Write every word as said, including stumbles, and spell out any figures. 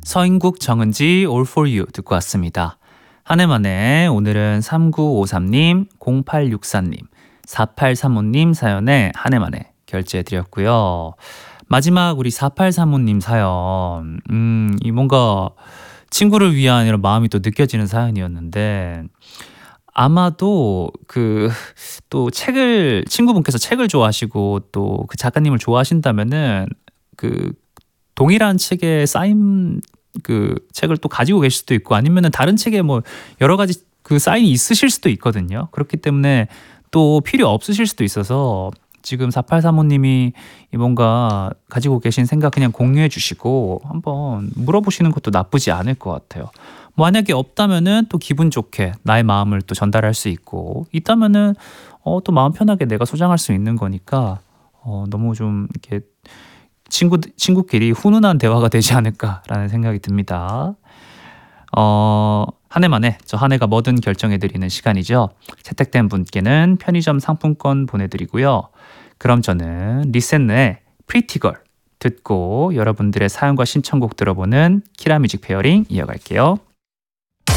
서인국 정은지 All for You 듣고 왔습니다. 한 해만에 오늘은 삼구오삼님, 공팔육사님, 사팔삼오님 사연에 한 해만에 결제해드렸고요. 마지막 우리 사팔삼오님 사연, 음, 이 뭔가 친구를 위한 이런 마음이 또 느껴지는 사연이었는데, 아마도 그 또 책을 친구분께서 책을 좋아하시고 또 그 작가님을 좋아하신다면은 그 동일한 책에 쌓인 그 책을 또 가지고 계실 수도 있고 아니면은 다른 책에 뭐 여러 가지 그 사인이 있으실 수도 있거든요. 그렇기 때문에 또 필요 없으실 수도 있어서 지금 사팔삼오님이 뭔가 가지고 계신 생각 그냥 공유해 주시고 한번 물어보시는 것도 나쁘지 않을 것 같아요. 만약에 없다면은 또 기분 좋게 나의 마음을 또 전달할 수 있고 있다면은 어, 또 마음 편하게 내가 소장할 수 있는 거니까 어, 너무 좀 이렇게 친구 친구끼리 훈훈한 대화가 되지 않을까라는 생각이 듭니다. 어, 한 해만에 저 한 해가 뭐든 결정해드리는 시간이죠. 채택된 분께는 편의점 상품권 보내드리고요. 그럼 저는 리센느의 프리티걸 듣고 여러분들의 사연과 신청곡 들어보는 키라뮤직 페어링 이어갈게요.